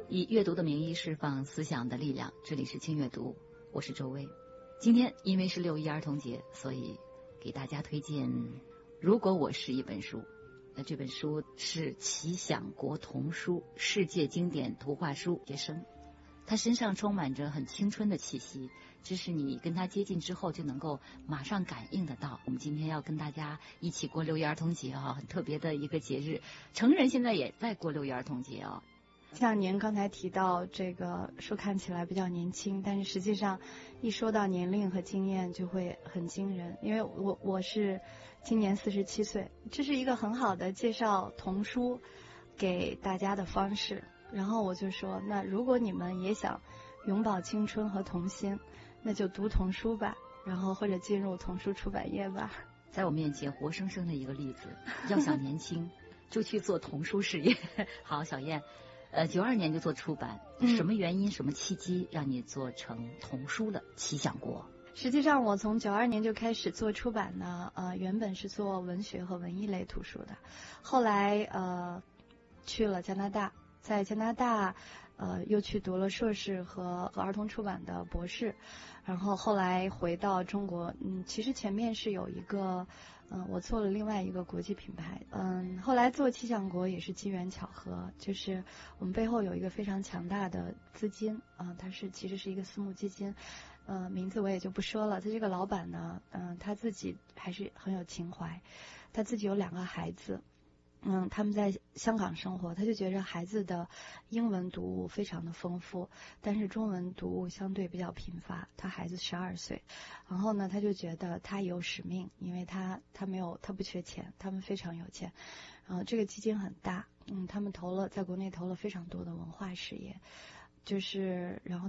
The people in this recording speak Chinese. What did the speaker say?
以阅读的名义释放思想的力量，这里是轻阅读，我是周薇。今天因为是6·1儿童节，所以给大家推荐如果我是一本书。那这本书是奇想国童书世界经典图画书学生，他身上充满着很青春的气息，这是你跟他接近之后就能够马上感应得到。我们今天要跟大家一起过6·1儿童节啊，很特别的一个节日，成人现在也在过6·1儿童节啊。 像您刚才提到这个书看起来比较年轻，但是实际上一说到年龄和经验就会很惊人，因为我是今年47岁，这是一个很好的介绍童书给大家的方式。然后我就说，那如果你们也想永葆青春和童心，那就读童书吧，然后或者进入童书出版业吧。 在我面前活生生的一个例子，要想年轻就去做童书事业。好，小燕92年就做出版，什么原因、什么契机让你做成童书的奇想国？ 实际上我从92年就开始做出版呢，原本是做文学和文艺类图书的，后来去了加拿大，在加拿大又去读了硕士和儿童出版的博士，然后后来回到中国，其实前面是有一个我做了另外一个国际品牌，后来做奇想国也是机缘巧合，就是我们背后有一个非常强大的资金它其实是一个私募基金，名字我也就不说了。他这个老板呢，他自己还是很有情怀，他自己有2个孩子。他们在香港生活，他就觉得孩子的英文读物非常的丰富，但是中文读物相对比较贫乏。他孩子12岁，然后呢，他就觉得他有使命，因为他不缺钱，他们非常有钱。这个基金很大，他们在国内投了非常多的文化事业，然后